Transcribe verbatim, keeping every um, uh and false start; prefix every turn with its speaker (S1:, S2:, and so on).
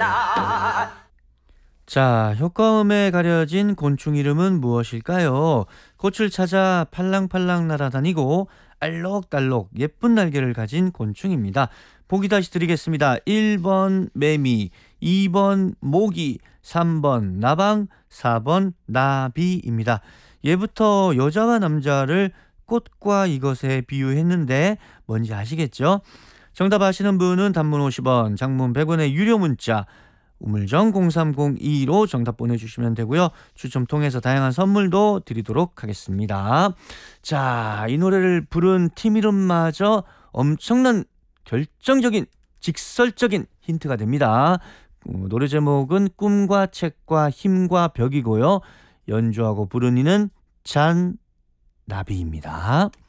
S1: 자, 효과음에 가려진 곤충 이름은 무엇일까요? 꽃을 찾아 팔랑팔랑 날아다니고 알록달록 예쁜 날개를 가진 곤충입니다. 보기 다시 드리겠습니다. 일 번 매미, 이 번 모기, 삼 번 나방, 사 번 나비입니다. 예부터 여자와 남자를 꽃과 이것에 비유했는데 뭔지 아시겠죠? 정답 아시는 분은 단문 오십 원, 장문 백 원의 유료 문자 우물정 공삼공이로 정답 보내주시면 되고요. 추첨 통해서 다양한 선물도 드리도록 하겠습니다. 자, 이 노래를 부른 팀 이름마저 엄청난 결정적인 직설적인 힌트가 됩니다. 어, 노래 제목은 꿈과 책과 힘과 벽이고요. 연주하고 부른 이는 잔나비입니다.